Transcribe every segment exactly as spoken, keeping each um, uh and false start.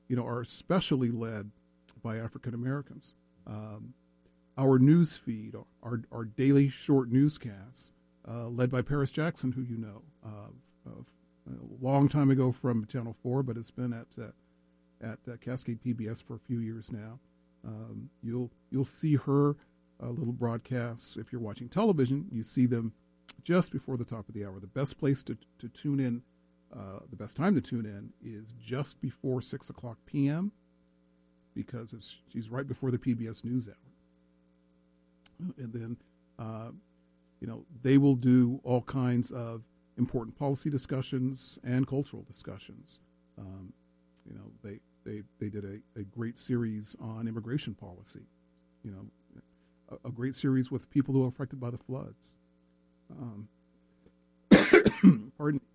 you know, are especially led by African Americans. Um, our news feed, our, our daily short newscasts, uh, led by Paris Jackson, who you know, uh, uh, a long time ago from Channel four, but it's been at uh, at uh, Cascade P B S for a few years now. Um, you'll you'll see her uh, little broadcasts. If you're watching television, you see them just before the top of the hour. The best place to, to tune in, uh, the best time to tune in is just before six o'clock p.m. because it's, she's right before the P B S News hour. And then, uh, you know, they will do all kinds of important policy discussions and cultural discussions. Um, you know, they they, they did a, a great series on immigration policy. You know, a, a great series with people who are affected by the floods. Um, pardon.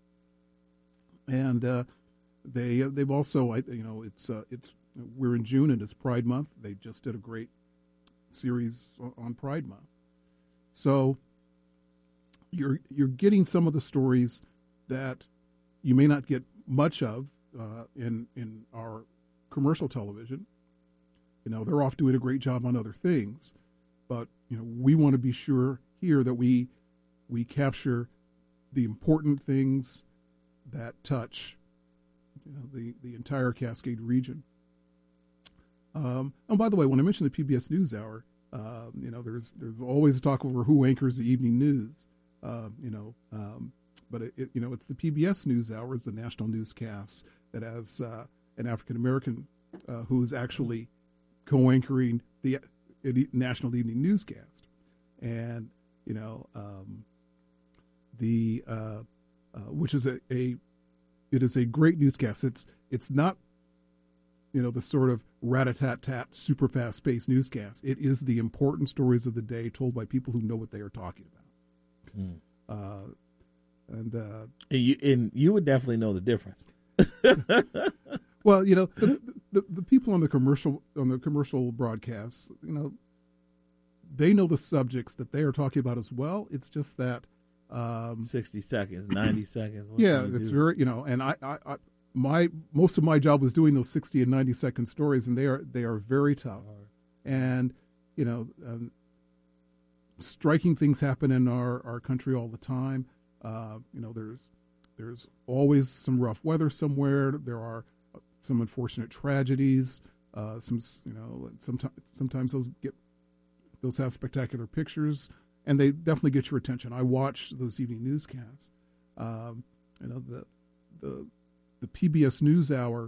And uh, they they've also, you know, it's uh, it's we're in June and it's Pride Month. They just did a great series on Pride Month. So you're you're getting some of the stories that you may not get much of uh, in in our commercial television. You know, they're off doing a great job on other things, but you know, we want to be sure here that we we capture the important things that touch, you know, the the entire Cascade region. Um, and by the way, when I mentioned the P B S NewsHour, uh, you know, there's there's always a talk over who anchors the evening news. Uh, you know, um, but it, it, you know, it's the P B S NewsHour, it's the national newscast that has uh, an African American uh, who is actually co-anchoring the uh, national evening newscast, and you know, um, the uh, uh, which is a, a it is a great newscast. It's it's not, you know, the sort of rat-a-tat-tat, super fast-paced newscast. It is the important stories of the day told by people who know what they are talking about. Mm. Uh, and, uh, and, you, and you would definitely know the difference. Well, you know, the, the, the people on the commercial on the commercial broadcasts, you know, they know the subjects that they are talking about as well. It's just that um, sixty seconds, ninety seconds. Yeah, it's do? very, you know, and I, I, I my most of my job was doing those sixty and ninety second stories, and they are they are very tough. And you know, um, striking things happen in our, our country all the time. Uh, you know, there's there's always some rough weather somewhere. There are some unfortunate tragedies. Uh, some you know, sometimes sometimes those get those have spectacular pictures, and they definitely get your attention. I watch those evening newscasts. Um, you know, the the The P B S NewsHour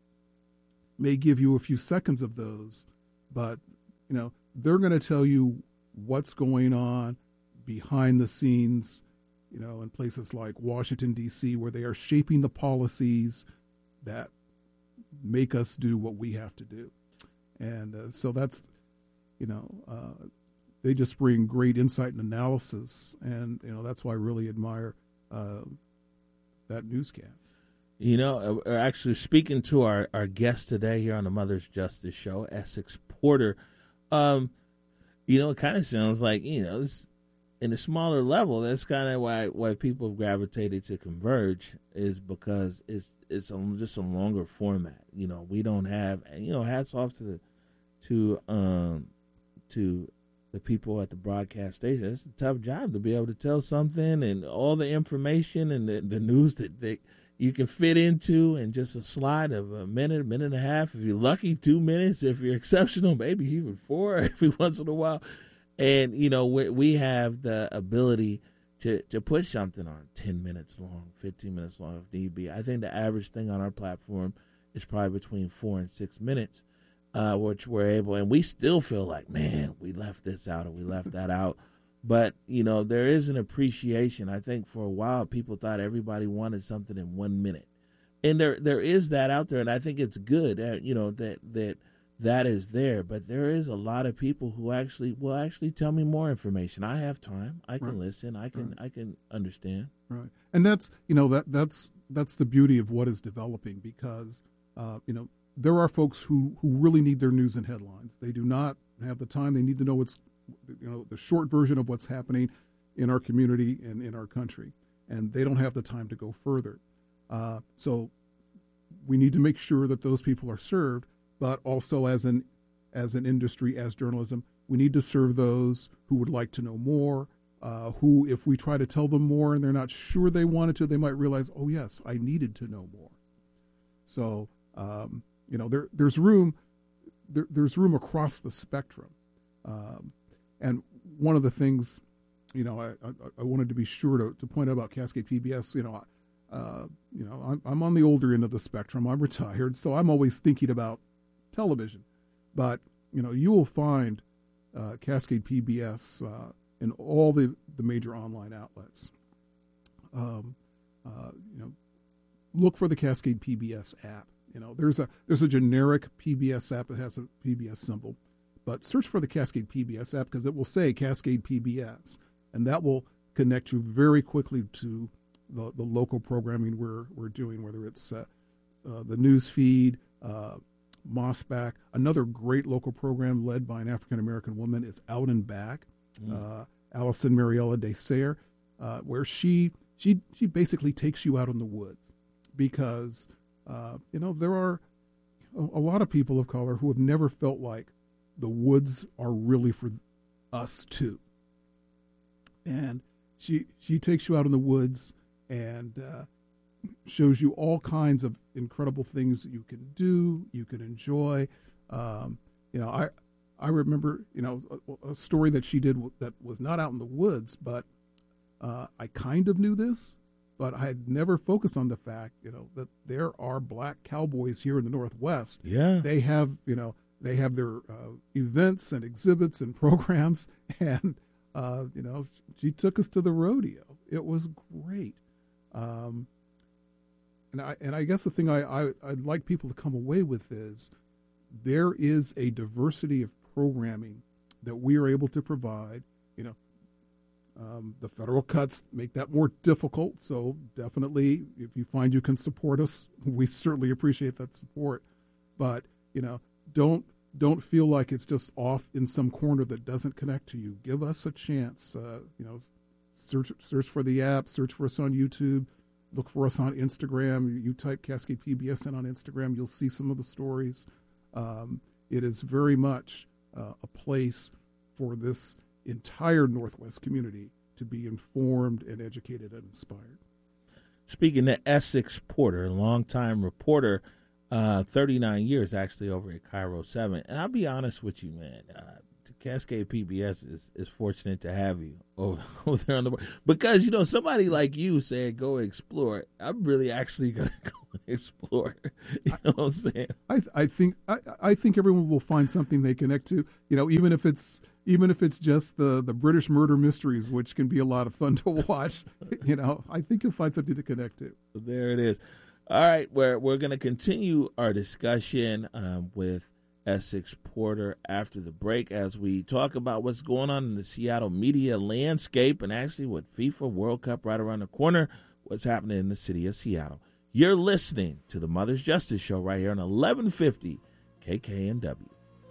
may give you a few seconds of those, but you know, they're going to tell you what's going on behind the scenes, you know, in places like Washington, D C, where they are shaping the policies that make us do what we have to do. And uh, so that's, you know, uh, they just bring great insight and analysis, and you know, that's why I really admire uh, that newscast. You know, uh, actually speaking to our, our guest today here on the Mother's Justice Show, Essex Porter, um, you know, it kind of sounds like, you know, this, in a smaller level, that's kind of why why people have gravitated to Converge, is because it's it's a, just a longer format. You know, we don't have, you know, hats off to the, to um to the people at the broadcast station. It's a tough job to be able to tell something and all the information and the, the news that they you can fit into in just a slide of a minute, a minute and a half. If you're lucky, two minutes. If you're exceptional, maybe even four every once in a while. And, you know, we, we have the ability to, to put something on ten minutes long, fifteen minutes long if need be. I think the average thing on our platform is probably between four and six minutes, uh, which we're able, and we still feel like, man, we left this out or we left that out. But, you know, there is an appreciation. I think for a while people thought everybody wanted something in one minute. And there there is that out there, and I think it's good, uh, you know, that, that that is there. But there is a lot of people who actually will actually tell me more information. I have time. I can right. listen. I can right. I can understand. Right. And that's, you know, that that's that's the beauty of what is developing, because, uh, you know, there are folks who, who really need their news and headlines. They do not have the time. They need to know what's you know, the short version of what's happening in our community and in our country, and they don't have the time to go further. Uh, so we need to make sure that those people are served, but also as an as an industry, as journalism, we need to serve those who would like to know more, uh, who, if we try to tell them more and they're not sure they wanted to, they might realize, oh, yes, I needed to know more. So, um, you know, there there's room there, there's room across the spectrum. Um, and one of the things, you know, I, I, I wanted to be sure to, to point out about Cascade P B S, you know, uh, you know, I'm, I'm on the older end of the spectrum. I'm retired, so I'm always thinking about television. But, you know, you will find uh, Cascade P B S uh, in all the, the major online outlets. Um, uh, you know, look for the Cascade P B S app. You know, there's a there's a generic P B S app that has a P B S symbol, but search for the Cascade P B S app because it will say Cascade P B S, and that will connect you very quickly to the, the local programming we're we're doing, whether it's uh, uh, the news feed, uh, Mossback. Another great local program led by an African-American woman is Out and Back, mm. uh, Allison Mariella DeSayer, uh, where she she she basically takes you out in the woods because, uh, you know, there are a lot of people of color who have never felt like the woods are really for us too. And she she takes you out in the woods and uh, shows you all kinds of incredible things that you can do, you can enjoy. Um, you know, I I remember, you know, a, a story that she did that was not out in the woods, but uh, I kind of knew this, but I had never focused on the fact, you know, that there are black cowboys here in the Northwest. Yeah. They have, you know, they have their uh, events and exhibits and programs, and, uh, you know, she took us to the rodeo. It was great. Um, and I and I guess the thing I, I, I'd like people to come away with is there is a diversity of programming that we are able to provide. You know, um, the federal cuts make that more difficult. So definitely, if you find you can support us, we certainly appreciate that support. But, you know, don't don't feel like it's just off in some corner that doesn't connect to you. Give us a chance. Uh, you know, search search for the app, search for us on YouTube, look for us on Instagram. You type Cascade P B S in on Instagram, you'll see some of the stories. Um, it is very much uh, a place for this entire Northwest community to be informed and educated and inspired. Speaking to Essex Porter, longtime reporter, uh, thirty-nine years actually over at Cairo seven. And I'll be honest with you, man, uh, Cascade P B S is, is fortunate to have you over, over there on the board. Because, you know, somebody like you said, go explore. I'm really actually going to go explore. You know what I'm saying? I, I think I, I think everyone will find something they connect to. You know, even if it's even if it's just the, the British murder mysteries, which can be a lot of fun to watch. You know, I think you'll find something to connect to. There it is. All right, we're we're going to continue our discussion um, with Essex Porter after the break as we talk about what's going on in the Seattle media landscape and actually with FIFA World Cup right around the corner, what's happening in the city of Seattle. You're listening to the Mother's Justice Show right here on eleven fifty K K N W.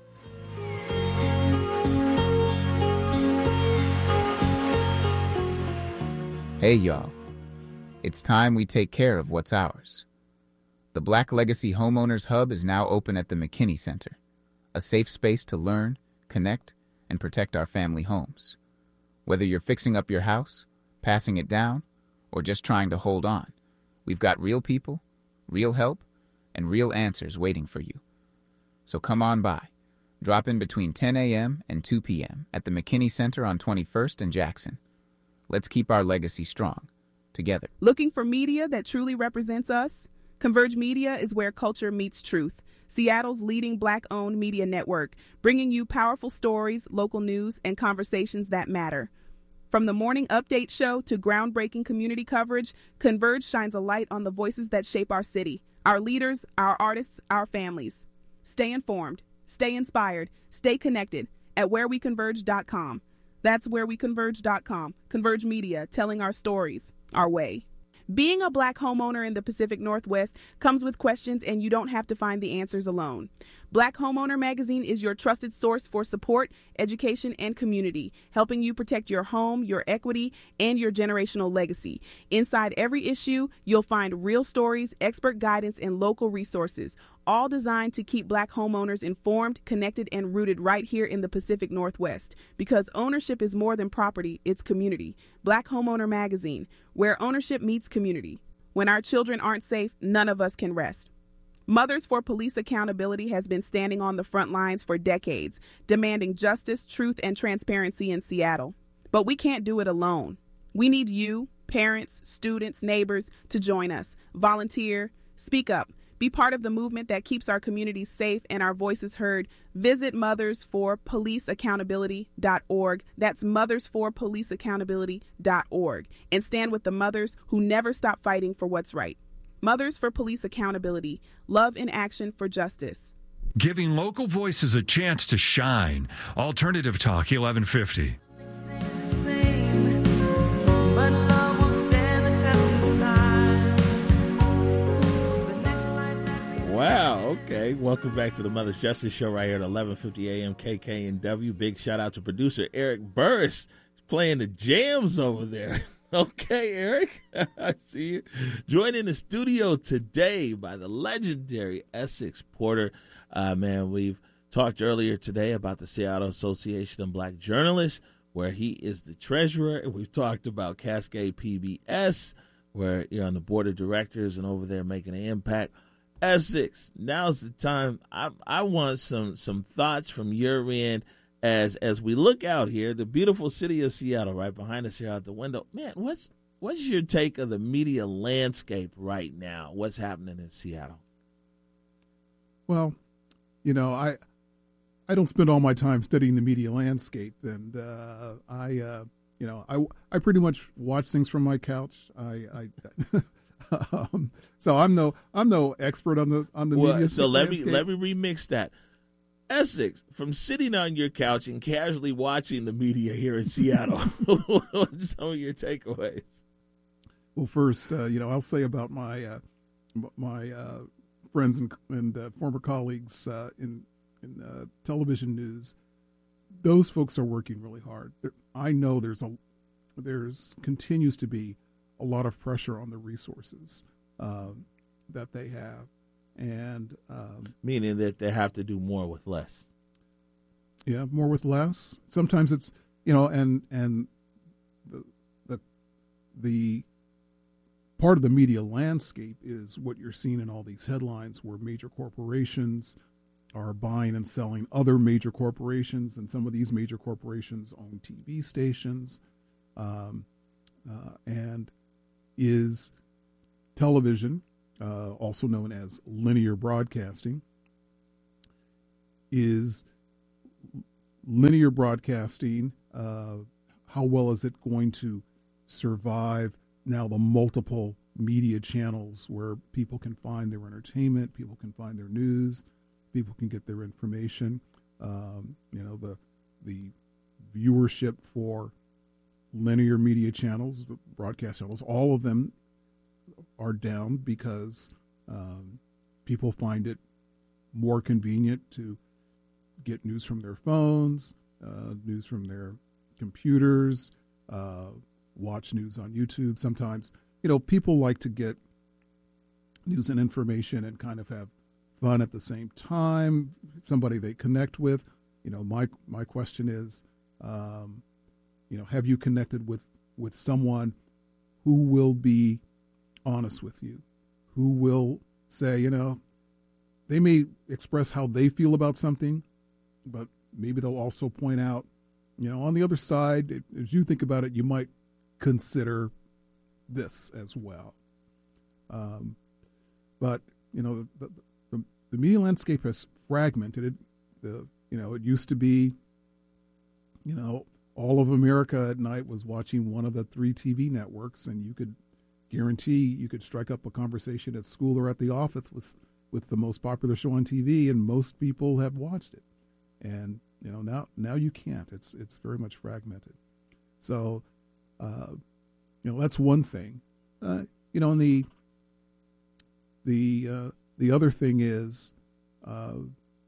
Hey, y'all. It's time we take care of what's ours. The Black Legacy Homeowners Hub is now open at the McKinney Center, a safe space to learn, connect, and protect our family homes. Whether you're fixing up your house, passing it down, or just trying to hold on, we've got real people, real help, and real answers waiting for you. So come on by. Drop in between ten a.m. and two p.m. at the McKinney Center on twenty-first and Jackson. Let's keep our legacy strong, together. Looking for media that truly represents us? Converge Media is where culture meets truth. Seattle's leading Black-owned media network, bringing you powerful stories, local news, and conversations that matter. From the morning update show to groundbreaking community coverage, Converge shines a light on the voices that shape our city, our leaders, our artists, our families. Stay informed, stay inspired, stay connected at where we converge dot com. That's where we converge dot com. Converge Media, telling our stories, our way. Being a Black homeowner in the Pacific Northwest comes with questions, and you don't have to find the answers alone. Black Homeowner Magazine is your trusted source for support, education, and community, helping you protect your home, your equity, and your generational legacy. Inside every issue, you'll find real stories, expert guidance, and local resources, all designed to keep Black homeowners informed, connected, and rooted right here in the Pacific Northwest. Because ownership is more than property, it's community. Black Homeowner Magazine, where ownership meets community. When our children aren't safe, none of us can rest. Mothers for Police Accountability has been standing on the front lines for decades, demanding justice, truth, and transparency in Seattle. But we can't do it alone. We need you, parents, students, neighbors, to join us. Volunteer, speak up, be part of the movement that keeps our communities safe and our voices heard. Visit mothers for police accountability dot org. That's mothers for police accountability dot org. And stand with the mothers who never stop fighting for what's right. Mothers for Police Accountability. Love in action for justice. Giving local voices a chance to shine. Alternative Talk, eleven fifty. Wow, okay. Welcome back to the Mother's Justice Show right here at eleven fifty a.m. K K N W. Big shout out to producer Eric Burris playing the jams over there. Okay, Eric, I see you. Joined in the studio today by the legendary Essex Porter. Uh, man, we've talked earlier today about the Seattle Association of Black Journalists, where he is the treasurer. And we've talked about Cascade P B S, where you're on the board of directors and over there making an impact. Essex, now's the time. I, I want some some thoughts from your end. As as we look out here, the beautiful city of Seattle, right behind us here out the window, man, what's what's your take of the media landscape right now? What's happening in Seattle? Well, you know, I I don't spend all my time studying the media landscape, and uh, I, uh, you know, I, I pretty much watch things from my couch. I, I um, so I'm no I'm no expert on the on the well, media. So let landscape. me let me remix that. Essex, from sitting on your couch and casually watching the media here in Seattle, what's some of your takeaways? Well, first, uh, you know, I'll say about my uh, my uh, friends and, and uh, former colleagues uh, in in uh, television news. Those folks are working really hard. There, I know there's a there's continues to be a lot of pressure on the resources uh, that they have. And um, meaning that they have to do more with less. Yeah, more with less. Sometimes it's you know, and and the the the part of the media landscape is what you're seeing in all these headlines, where major corporations are buying and selling other major corporations, and some of these major corporations own T V stations, um, uh, and is television. Uh, also known as linear broadcasting, is linear broadcasting, uh, how well is it going to survive now the multiple media channels where people can find their entertainment, people can find their news, people can get their information. Um, you know, the the viewership for linear media channels, broadcast channels, all of them are down because um, people find it more convenient to get news from their phones, uh, news from their computers, uh, watch news on YouTube. Sometimes, you know, people like to get news and information and kind of have fun at the same time, somebody they connect with. You know, my my question is, um, you know, have you connected with, with someone who will be honest with you, who will say, you know, they may express how they feel about something, but maybe they'll also point out, you know, on the other side, it, as you think about it, you might consider this as well. Um, but, you know, the, the, the media landscape has fragmented. It, the, you know, it used to be, you know, all of America at night was watching one of the three T V networks, and you could guarantee you could strike up a conversation at school or at the office with with the most popular show on T V, and most people have watched it. And you know now now you can't. It's it's very much fragmented. So, uh, you know that's one thing. Uh, you know, and the the uh, the other thing is, uh,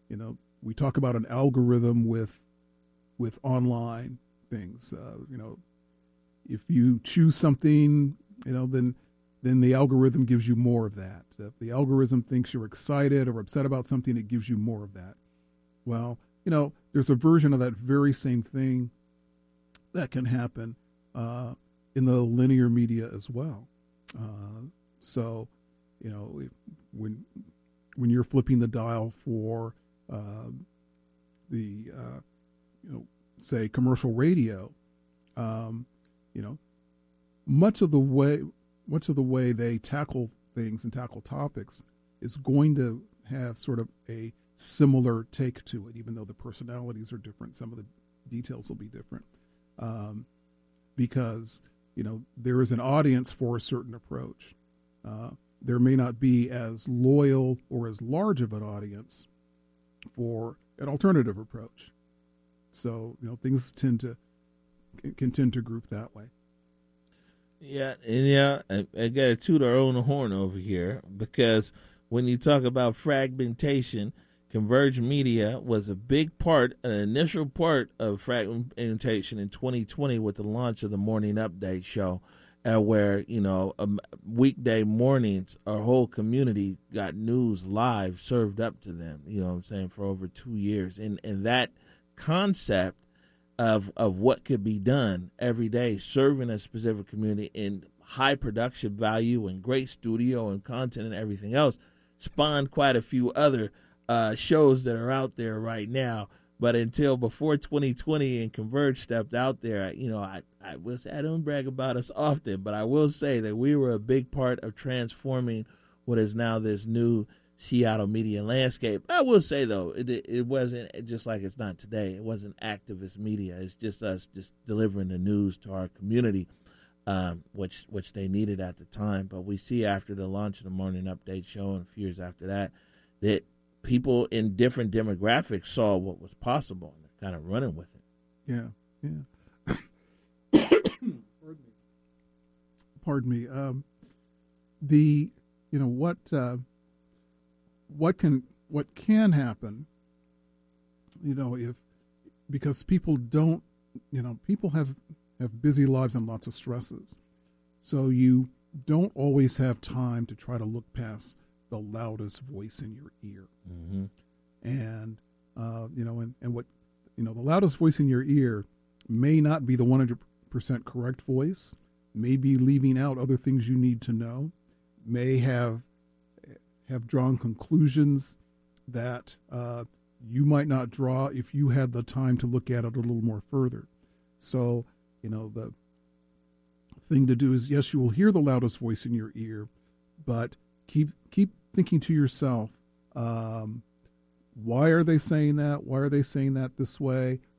you know, we talk about an algorithm with with online things. Uh, you know, if you choose something, you know, then then the algorithm gives you more of that. If the algorithm thinks you're excited or upset about something, it gives you more of that. Well, you know, there's a version of that very same thing that can happen uh, in the linear media as well. Uh, so, you know, if, when when you're flipping the dial for uh, the, uh, you know, say commercial radio, um, you know, much of the way much of the way they tackle things and tackle topics is going to have sort of a similar take to it, even though the personalities are different. Some of the details will be different, um, because, you know, there is an audience for a certain approach. Uh, there may not be as loyal or as large of an audience for an alternative approach. So, you know, things tend to can tend to group that way. Yeah, and yeah, I, I got to toot our own horn over here, because when you talk about fragmentation, Converge Media was a big part, an initial part of fragmentation in twenty twenty with the launch of the Morning Update show, uh, where, you know, um, weekday mornings, our whole community got news live served up to them, you know what I'm saying, for over two years. And, and that concept of of what could be done every day, serving a specific community in high production value and great studio and content and everything else, spawned quite a few other uh, shows that are out there right now. But until before twenty twenty and Converge stepped out there, you know, I, I will say, I don't brag about us often, but I will say that we were a big part of transforming what is now this new Seattle media landscape. I will say, though, it, it wasn't just like it's not today. It wasn't activist media. It's just us just delivering the news to our community, um, which which they needed at the time. But we see after the launch of the Morning Update show and a few years after that, that people in different demographics saw what was possible and they're kind of running with it. Yeah, yeah. Pardon me. Pardon me. Um, the, you know, what... Uh, What can what can happen, you know, if because people don't, you know, people have, have busy lives and lots of stresses. So you don't always have time to try to look past the loudest voice in your ear. Mm-hmm. And, uh, you know, and, and what, you know, the loudest voice in your ear may not be the one hundred percent correct voice, may be leaving out other things you need to know, may have have drawn conclusions that uh, you might not draw if you had the time to look at it a little more further. So, you know, the thing to do is, yes, you will hear the loudest voice in your ear, but keep keep thinking to yourself, um, why are they saying that? Why are they saying that this way?